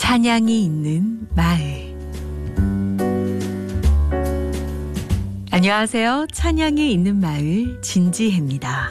찬양이 있는 마을. 안녕하세요. 찬양이 있는 마을 진지혜입니다.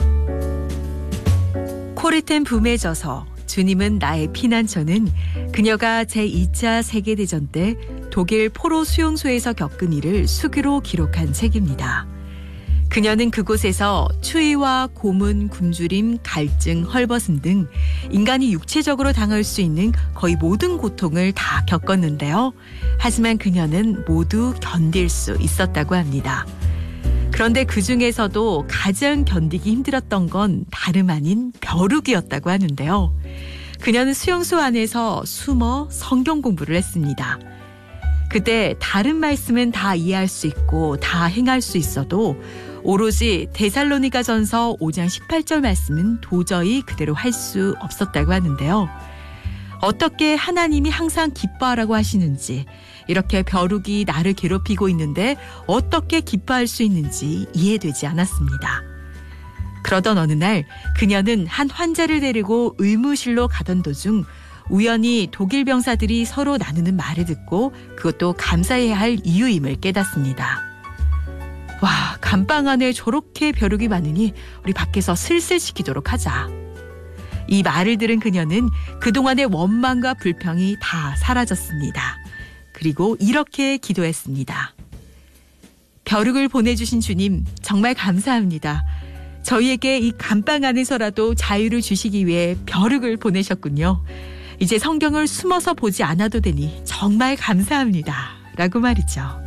코르텐 붐에 져서 주님은 나의 피난처는 그녀가 제2차 세계대전 때 독일 포로 수용소에서 겪은 일을 수기로 기록한 책입니다. 그녀는 그곳에서 추위와 고문, 굶주림, 갈증, 헐벗음 등 인간이 육체적으로 당할 수 있는 거의 모든 고통을 다 겪었는데요. 하지만 그녀는 모두 견딜 수 있었다고 합니다. 그런데 그 중에서도 가장 견디기 힘들었던 건 다름 아닌 벼룩이었다고 하는데요. 그녀는 수용소 안에서 숨어 성경 공부를 했습니다. 그때 다른 말씀은 다 이해할 수 있고 다 행할 수 있어도 오로지 데살로니가전서 5장 18절 말씀은 도저히 그대로 할 수 없었다고 하는데요. 어떻게 하나님이 항상 기뻐하라고 하시는지, 이렇게 벼룩이 나를 괴롭히고 있는데 어떻게 기뻐할 수 있는지 이해되지 않았습니다. 그러던 어느 날 그녀는 한 환자를 데리고 의무실로 가던 도중 우연히 독일 병사들이 서로 나누는 말을 듣고 그것도 감사해야 할 이유임을 깨닫습니다. 와, 감방 안에 저렇게 벼룩이 많으니 우리 밖에서 슬슬 시키도록 하자. 이 말을 들은 그녀는 그동안의 원망과 불평이 다 사라졌습니다. 그리고 이렇게 기도했습니다. 벼룩을 보내주신 주님, 정말 감사합니다. 저희에게 이 감방 안에서라도 자유를 주시기 위해 벼룩을 보내셨군요. 이제 성경을 숨어서 보지 않아도 되니 정말 감사합니다. 라고 말이죠.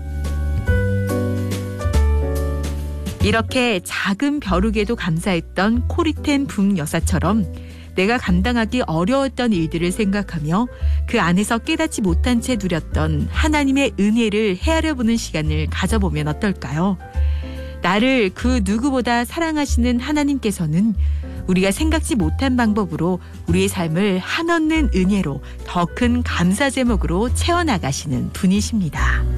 이렇게 작은 벼룩에도 감사했던 코르텐 붐 여사처럼 내가 감당하기 어려웠던 일들을 생각하며 그 안에서 깨닫지 못한 채 누렸던 하나님의 은혜를 헤아려보는 시간을 가져보면 어떨까요? 나를 그 누구보다 사랑하시는 하나님께서는 우리가 생각지 못한 방법으로 우리의 삶을 한없는 은혜로 더 큰 감사 제목으로 채워나가시는 분이십니다.